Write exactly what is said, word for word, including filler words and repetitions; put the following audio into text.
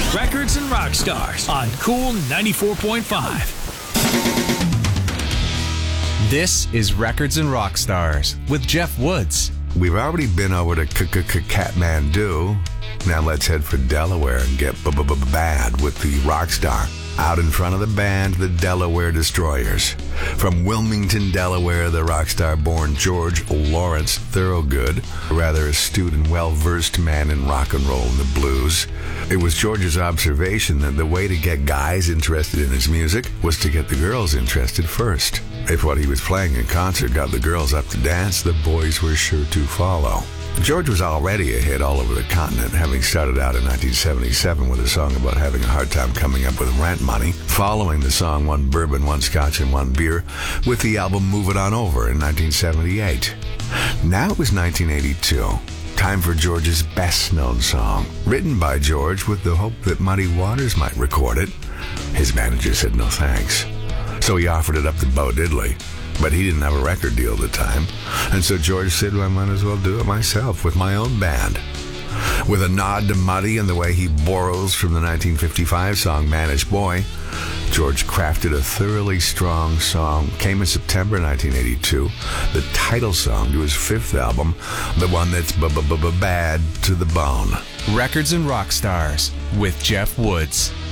Records and Rock Stars on Cool ninety-four point five. This is Records and Rock Stars with Jeff Woods. We've already been over to Kathmandu. Now let's head for Delaware and get bad with the rock star. Out in front of the band, the Delaware Destroyers. From Wilmington, Delaware, the rock star born George Lawrence Thorogood, a rather astute and well-versed man in rock and roll and the blues. It was George's observation that the way to get guys interested in his music was to get the girls interested first. If what he was playing in concert got the girls up to dance, the boys were sure to follow. George was already a hit all over the continent, having started out in nineteen seventy-seven with a song about having a hard time coming up with rent money, following the song One Bourbon, One Scotch, and One Beer, with the album Move It On Over in nineteen seventy-eight. Now it was nineteen eighty-two. Time for George's best-known song, written by George with the hope that Muddy Waters might record it. His manager said no thanks, so he offered it up to Bo Diddley. But he didn't have a record deal at the time, and so George said, well, I might as well do it myself with my own band. With a nod to Muddy and the way he borrows from the nineteen fifty-five song Mannish Boy, George crafted a thoroughly strong song. Came in September nineteen eighty-two, the title song to his fifth album, the one that's b-b-b-bad to the bone. Records and Rock Stars with Jeff Woods.